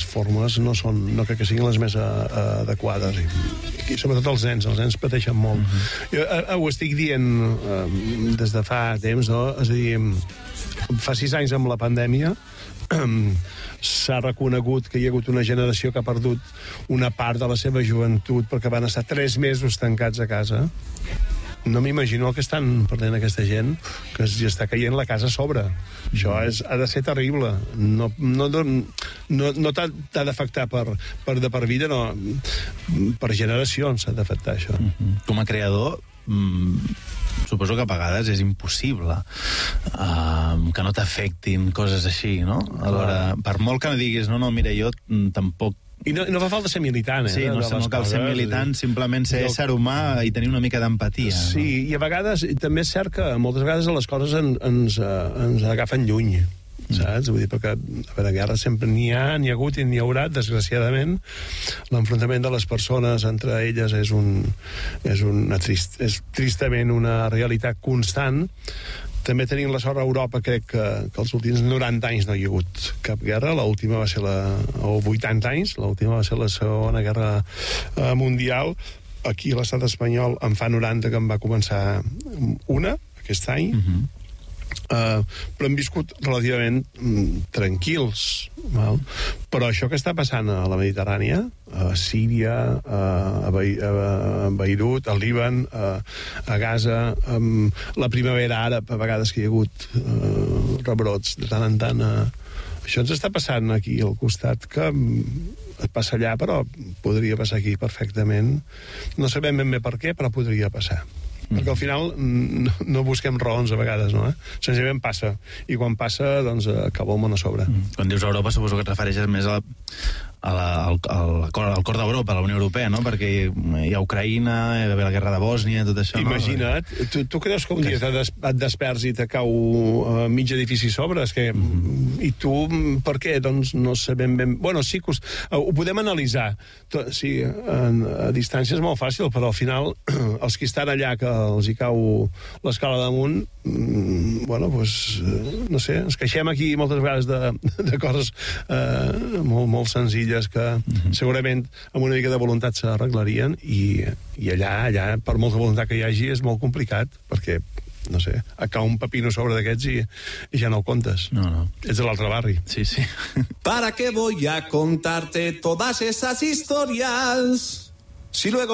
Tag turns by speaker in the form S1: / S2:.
S1: fórmules no crec que siguin les més adequades. I sobretot els nens pateixen molt. Jo ho estic dient des de fa temps, no? És a dir, fa 6 anys amb la pandèmia s'ha reconegut que hi ha hagut una generació que ha perdut una part de la seva joventut perquè van estar 3 mesos tancats a casa. No m'imagino el que estan perdent aquesta gent, que es està caient la casa a sobre. Això ha de ser terrible. No t'ha d'afectar per vida, no. Per generacions s'ha d'afectar això.
S2: Com a creador, suposo que a vegades és impossible que no t'afectin coses així, no? Alhora, per molt que no diguis, no, mira, jo tampoc...
S1: I no fa falta ser militant,
S2: Sí, no cal ser militant, simplement ser ésser humà i tenir una mica d'empatia.
S1: Sí, i a vegades, també és cert que moltes vegades les coses ens agafen lluny, saps? Vull dir, perquè a veure, guerra sempre n'hi ha hagut i n'hi haurà, desgraciadament. L'enfrontament de les persones entre elles és tristament una realitat constant. També tenim la sort a Europa, crec que els últims 90 anys no hi ha hagut cap guerra. L'última va ser o 80 anys, l'última va ser la Segona Guerra Mundial. Aquí a l'estat espanyol en fa 90 que en va començar una, aquest any. Però hem viscut relativament tranquils, val? Però això que està passant a la Mediterrània, a Síria, a Beirut, al Líban, a Gaza, la primavera àrab, a vegades que hi ha hagut rebrots de tant en tant, això ens està passant aquí al costat, que passa allà, però podria passar aquí perfectament. No sabem ben bé per què, però podria passar. Perquè al final no busquem raons a vegades, no? Senzillament passa. I quan passa, doncs, acaba el món a sobre.
S2: Quan dius Europa, suposo que et refereixes més al cor d'Europa, a la Unió Europea, no? Perquè hi ha Ucraïna, hi va haver la guerra de Bòsnia, tot això, no?
S1: Imagina't, tu creus que un dia et desperts i te cau mig edifici a sobre? I tu, per què? Doncs no sabem ben... Bueno, sí que ho podem analitzar. Sí, a distància és molt fàcil, però al final els que estan allà, que els hi cau l'escala damunt, bueno, doncs, no sé, ens queixem aquí moltes vegades de coses molt senzilles que segurament amb una mica de voluntat s'arreglarien, i allà, per molta voluntat que hi hagi, és molt complicat, perquè, no sé, cau un pepino sobre d'aquests i ja no el comptes.
S2: No.
S1: Ets de l'altre barri.
S2: Sí.
S3: ¿Para qué voy a contarte todas esas historias? Si luego